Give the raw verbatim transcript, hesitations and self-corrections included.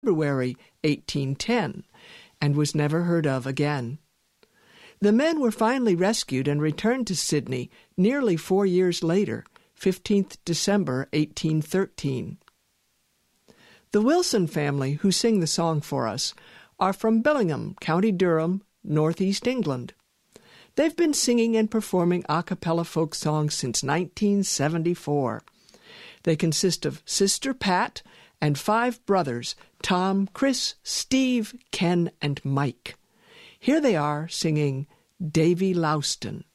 February eighteen ten and was never heard of again. The men were finally rescued and returned to Sydney nearly four years later, fifteenth of December eighteen thirteen. The Wilson family, who sing the song for us, are from Billingham, County Durham, northeast England. They've been singing and performing a cappella folk songs since nineteen seventy-four. They consist of Sister Pat and five brothers, Tom, Chris, Steve, Ken, and Mike. Here they are singing Davy Louston.